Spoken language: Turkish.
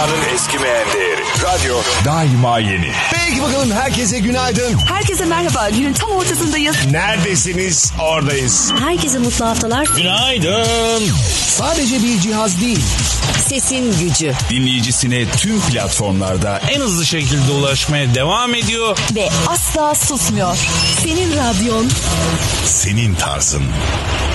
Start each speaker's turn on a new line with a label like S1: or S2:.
S1: Dünyanın eskimeyen değeri. Radyo daima yeni.
S2: Peki bakalım, herkese günaydın.
S3: Herkese merhaba. Günün tam ortasındayız.
S2: Neredesiniz? Oradayız.
S4: Herkese mutlu haftalar.
S5: Günaydın.
S2: Sadece bir cihaz değil.
S4: Sesin gücü.
S5: Dinleyicisine tüm platformlarda en hızlı şekilde ulaşmaya devam ediyor.
S3: Ve asla susmuyor.
S4: Senin radyon.
S1: Senin tarzın.